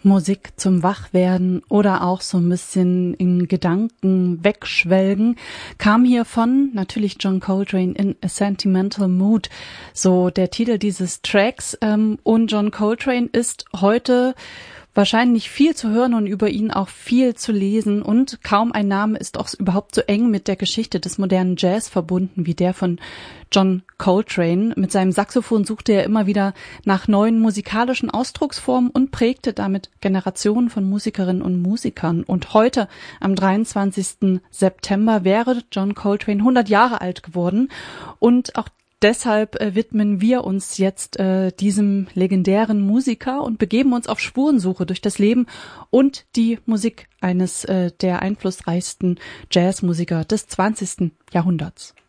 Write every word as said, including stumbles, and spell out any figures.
Musik zum Wachwerden oder auch so ein bisschen in Gedanken wegschwelgen, kam hier von natürlich John Coltrane in A Sentimental Mood, so der Titel dieses Tracks. Ähm, und John Coltrane ist heute wahrscheinlich viel zu hören und über ihn auch viel zu lesen, und kaum ein Name ist auch überhaupt so eng mit der Geschichte des modernen Jazz verbunden wie der von John Coltrane. Mit seinem Saxophon suchte er immer wieder nach neuen musikalischen Ausdrucksformen und prägte damit Generationen von Musikerinnen und Musikern. Und heute, am dreiundzwanzigsten September, wäre John Coltrane hundert Jahre alt geworden, und auch deshalb äh, widmen wir uns jetzt äh, diesem legendären Musiker und begeben uns auf Spurensuche durch das Leben und die Musik eines äh, der einflussreichsten Jazzmusiker des zwanzigsten Jahrhunderts.